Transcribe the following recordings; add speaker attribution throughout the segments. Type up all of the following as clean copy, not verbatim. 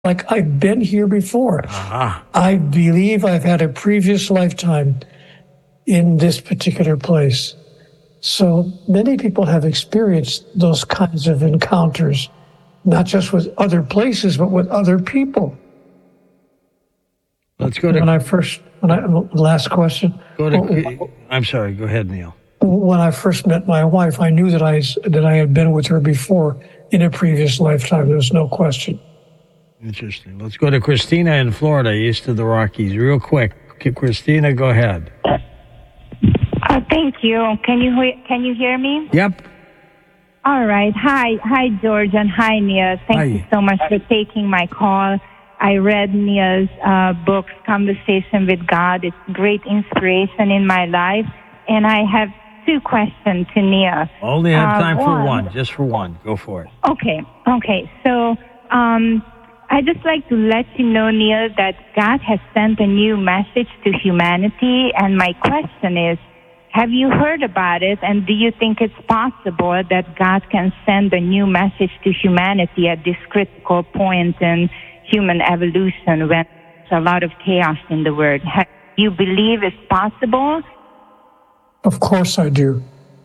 Speaker 1: like I've been here before. I believe I've had a previous lifetime in this particular place. So many people have experienced those kinds of encounters, not just with other places, but with other people.
Speaker 2: Let's go to...
Speaker 1: Last question.
Speaker 2: I'm sorry, go ahead, Neil.
Speaker 1: When I first met my wife, I knew that I had been with her before in a previous lifetime. There was no question.
Speaker 2: Interesting. Let's go to Christina in Florida, east of the Rockies, real quick. Christina, go ahead.
Speaker 3: Thank you. Can you hear me?
Speaker 2: Yep.
Speaker 3: All right. Hi, George, and hi, Neil. Thank you so much for taking my call. I read Neil's book, Conversation with God. It's great inspiration in my life. And I have two questions to Neil.
Speaker 2: Only have time for one, just for one. Go for it.
Speaker 3: Okay. So I'd just like to let you know, Neil, that God has sent a new message to humanity. And my question is, have you heard about it? And do you think it's possible that God can send a new message to humanity at this critical point in human evolution when there's a lot of chaos in the world? Do you believe it's possible?
Speaker 1: Of course I do.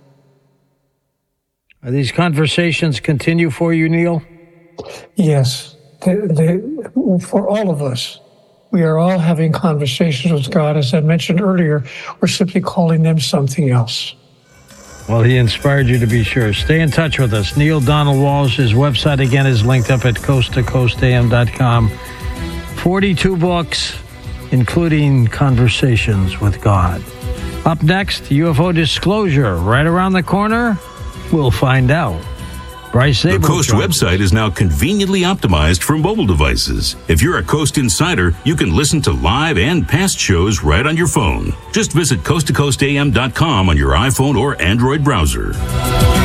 Speaker 2: Are these conversations continue for you, Neil?
Speaker 1: Yes. For all of us. We are all having conversations with God. As I mentioned earlier, we're simply calling them something else.
Speaker 2: Well, he inspired you to be sure. Stay in touch with us. Neil Donald Walsch, his website again is linked up at coasttocoastam.com. 42 books, including Conversations with God. Up next, UFO disclosure. Right around the corner, we'll find out. Bryce Zabel.
Speaker 4: The Coast website is now conveniently optimized for mobile devices. If you're a Coast insider, you can listen to live and past shows right on your phone. Just visit coasttocoastam.com on your iPhone or Android browser.